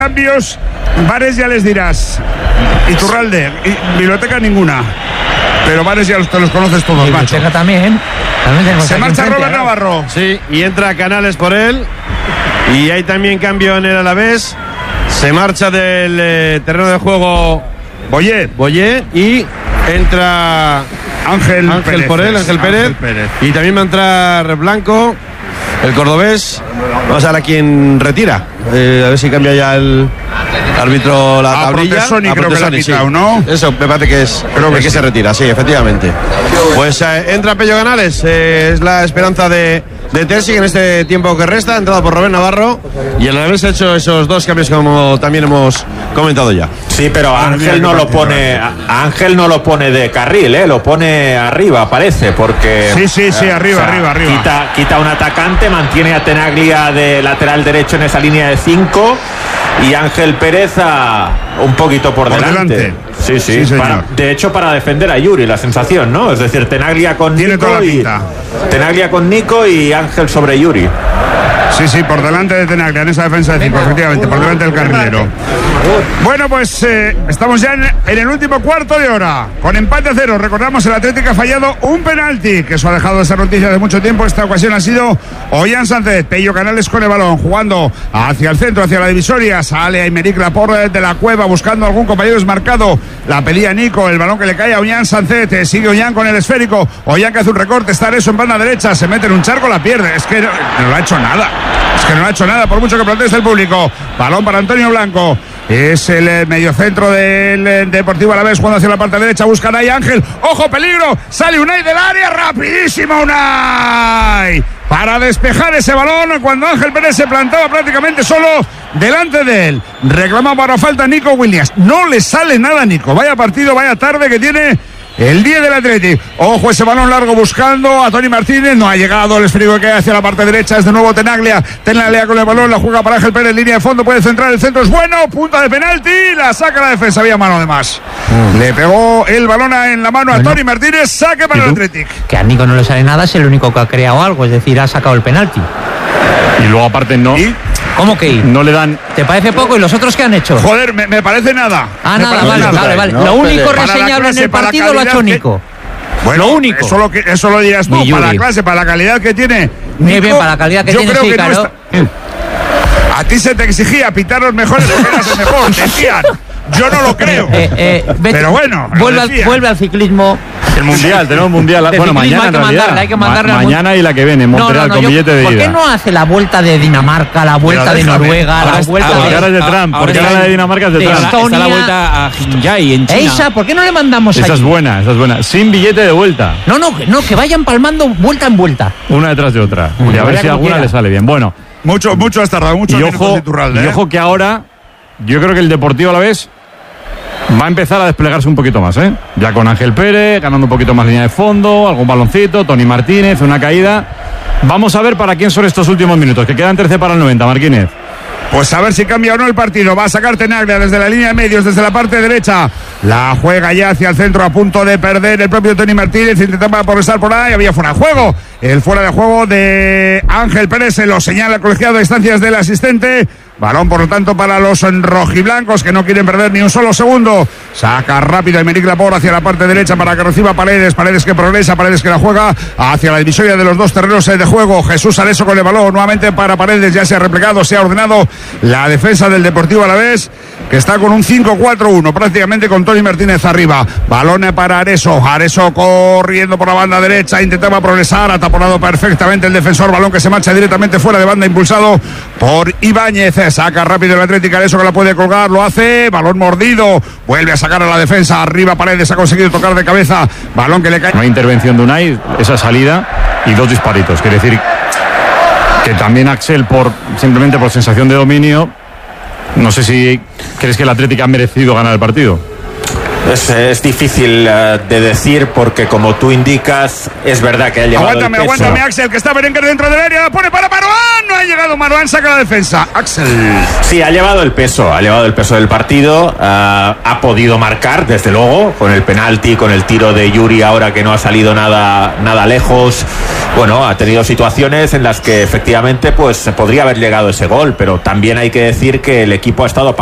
Cambios, bares ya les dirás. Iturralde, biblioteca ninguna. Pero bares ya te los conoces todos, macho. Biblioteca también Se marcha Robert Navarro. Sí, y entra Canales por él. Y hay también cambio en el Alavés. Se marcha del terreno de juego Boyé y entra Ángel Pérez, por él, Ángel Pérez. Y también va a entrar Blanco, el cordobés. Vamos a ver a quién retira. A ver si cambia ya el árbitro la tablilla. Protesoni creo que la ha quitado, sí. ¿no? Eso me parece que es. Creo que se retira, sí, efectivamente. Pues entra Pello Canales, es la esperanza de Terzi en este tiempo que resta, entrado por Robert Navarro. Y el Alavés ha hecho esos dos cambios como también hemos comentado ya. Sí, pero Ángel no lo pone. Ángel no lo pone de carril, lo pone arriba, parece, porque. Sí, arriba. Quita un atacante, mantiene a Tenaglia de lateral derecho en esa línea de 5 y Ángel Pérez un poquito por delante. Sí, de hecho, para defender a Yuri, la sensación, ¿no? Es decir, Tenaglia con Nico y Ángel sobre Yuri. Sí, por delante de Tenaglia en esa defensa de 5, efectivamente, por delante del carrilero. Bueno, pues estamos ya en el último cuarto de hora, con empate a 0. Recordamos, el Atlético ha fallado un penalti, que eso ha dejado de ser noticia de mucho tiempo. Esta ocasión ha sido Ollán Sánchez. Pello Canales con el balón, jugando hacia el centro, hacia la divisoria. Sale Aymeric Laporte de la cueva, buscando algún compañero desmarcado. La pedía Nico, el balón que le cae a Ollán Sánchez. Sigue Ollán con el esférico. Ollán que hace un recorte, está Areso en banda derecha, se mete en un charco, la pierde. Es que no ha hecho nada. Por mucho que proteste el público. Balón para Antonio Blanco. Es el mediocentro del Deportivo Alavés, jugando hacia la parte derecha. Buscan ahí Ángel. ¡Ojo, peligro! Sale Unai del área. ¡Rapidísimo Unai! Para despejar ese balón, cuando Ángel Pérez se plantaba prácticamente solo delante de él. Reclama para falta Nico Williams. No le sale nada a Nico. Vaya partido, vaya tarde que tiene el 10 del Atlético. Ojo, ese balón largo buscando a Tony Martínez. No ha llegado el esférico que hay hacia la parte derecha. Es de nuevo Tenaglia con el balón. La juega para Ángel Pérez, línea de fondo. Puede centrar, el centro es bueno. Punta de penalti. La saca la defensa. Había mano de más. Le pegó el balón en la mano a Tony Martínez. Saque para el Atlético. Que a Nico no le sale nada, es el único que ha creado algo. Es decir, ha sacado el penalti. Y luego aparte no. ¿Y? ¿Cómo que no le dan? ¿Te parece poco? ¿Y los otros qué han hecho? Joder, me parece nada. Vale. No, lo único reseñable en el partido lo ha hecho Nico. Bueno, lo único. Eso lo dirías tú, para la clase, para la calidad que tiene. Muy bien, para la calidad que tiene, sí, claro. A ti se te exigía pitar los mejores porque eras el mejor, decían. Yo no lo creo. Pero bueno, vuelve al ciclismo. El mundial, tenemos mundial. Bueno, mañana en realidad. Hay que mandarle mañana y la que viene en Montreal con billete de ida. ¿Por qué no hace la vuelta de Dinamarca, la vuelta de Noruega, la vuelta de... Ahora es de Trump, porque ahora la de Dinamarca es de Trump. Está la vuelta a Jinjai en China. Esa, ¿por qué no le mandamos allí? Esa es buena. Sin billete de vuelta. No, que vayan palmando vuelta en vuelta. Una detrás de otra. Y a ver si alguna le sale bien. Bueno. Mucho has tardado, mucho. Y ojo que ahora, yo creo que el Deportivo Alavés va a empezar a desplegarse un poquito más, ya con Ángel Pérez, ganando un poquito más línea de fondo, algún baloncito, Tony Martínez, una caída. Vamos a ver para quién son estos últimos minutos, que quedan 13 para el 90, Martínez. Pues a ver si cambia o no el partido. Va a sacar Tenaglia desde la línea de medios, desde la parte derecha. La juega ya hacia el centro, a punto de perder el propio Tony Martínez. Intentaba progresar por ahí, había fuera de juego. El fuera de juego de Ángel Pérez se lo señala el colegiado a distancias del asistente. Balón, por lo tanto, para los rojiblancos, que no quieren perder ni un solo segundo. Saca rápido Aymeric Laporte hacia la parte derecha para que reciba Paredes. Paredes que progresa, Paredes que la juega hacia la divisoria de los dos terrenos de juego. Jesús Areso con el balón nuevamente para Paredes. Ya se ha replegado, se ha ordenado la defensa del Deportivo Alavés, que está con un 5-4-1, prácticamente con Tony Martínez arriba. Balón para Areso. Areso corriendo por la banda derecha. Intentaba progresar, ha taponado perfectamente el defensor. Balón que se marcha directamente fuera de banda, impulsado por Ibáñez. Saca rápido el Atlético, Areso que la puede colgar, lo hace, balón mordido, vuelve a sacar a la defensa, arriba Paredes, ha conseguido tocar de cabeza, balón que le cae. Una intervención de Unai, esa salida y dos disparitos, quiere decir que también Axel, simplemente por sensación de dominio, no sé si crees que el Atlético ha merecido ganar el partido. Es difícil de decir porque, como tú indicas, es verdad que ha llevado el peso. Aguántame, Axel, que está Berenguer dentro del área, la pone para Marouane, no ha llegado Marouane, saca la defensa. Axel. Sí, ha llevado el peso del partido, ha podido marcar, desde luego, con el penalti, con el tiro de Yuri ahora que no ha salido nada lejos. Bueno, ha tenido situaciones en las que efectivamente pues podría haber llegado ese gol, pero también hay que decir que el equipo ha estado